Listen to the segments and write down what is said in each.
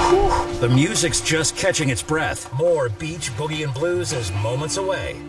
Whew. The music's just catching its breath. More Beach Boogie and Blues is moments away.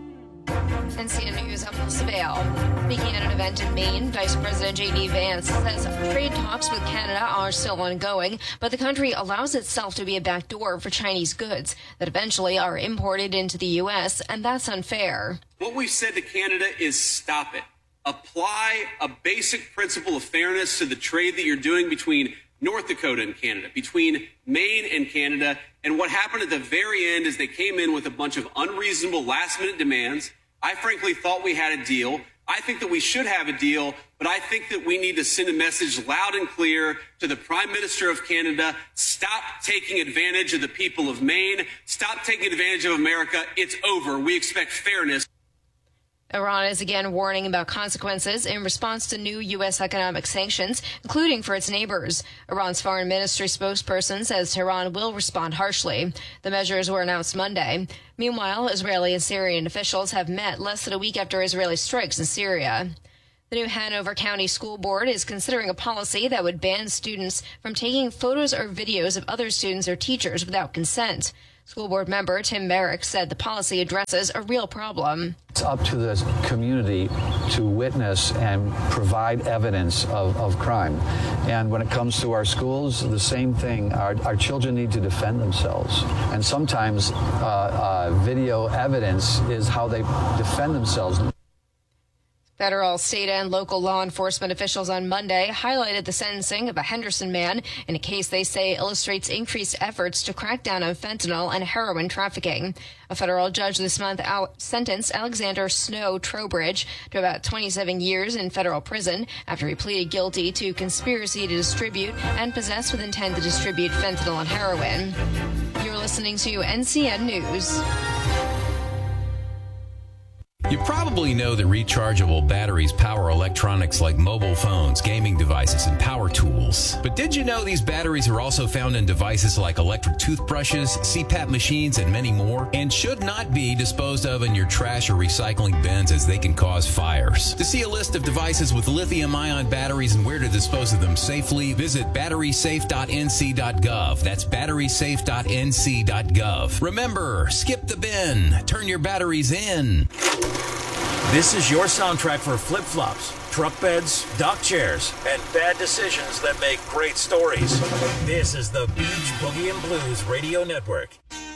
NCN News, I'm Melissa Vale. Speaking at an event in Maine, Vice President J.D. Vance says trade talks with Canada are still ongoing, but the country allows itself to be a backdoor for Chinese goods that eventually are imported into the U.S., and that's unfair. What we've said to Canada is stop it. Apply a basic principle of fairness to the trade that you're doing between North Dakota and Canada, between Maine and Canada. And what happened at the very end is they came in with a bunch of unreasonable last-minute demands. I frankly thought we had a deal. I think that we should have a deal, but I think that we need to send a message loud and clear to the Prime Minister of Canada. Stop taking advantage of the people of Maine. Stop taking advantage of America. It's over. We expect fairness. Iran is again warning about consequences in response to new U.S. economic sanctions, including for its neighbors. Iran's foreign ministry spokesperson says Tehran will respond harshly. The measures were announced Monday. Meanwhile, Israeli and Syrian officials have met less than a week after Israeli strikes in Syria. The new Hanover County School Board is considering a policy that would ban students from taking photos or videos of other students or teachers without consent. School board member Tim Merrick said the policy addresses a real problem. It's up to the community to witness and provide evidence of crime. And when it comes to our schools, the same thing. Our children need to defend themselves. And sometimes video evidence is how they defend themselves. Federal, state, and local law enforcement officials on Monday highlighted the sentencing of a Henderson man in a case they say illustrates increased efforts to crack down on fentanyl and heroin trafficking. A federal judge this month sentenced Alexander Snow Trowbridge to about 27 years in federal prison after he pleaded guilty to conspiracy to distribute and possess with intent to distribute fentanyl and heroin. You're listening to NCN News. You probably know that rechargeable batteries power electronics like mobile phones, gaming devices, and power tools. But did you know these batteries are also found in devices like electric toothbrushes, CPAP machines, and many more, and should not be disposed of in your trash or recycling bins as they can cause fires? To see a list of devices with lithium-ion batteries and where to dispose of them safely, visit batterysafe.nc.gov. That's batterysafe.nc.gov. Remember, skip the bin. Turn your batteries in. This is your soundtrack for flip-flops, truck beds, dock chairs, and bad decisions that make great stories. This is the Beach Boogie and Blues Radio Network.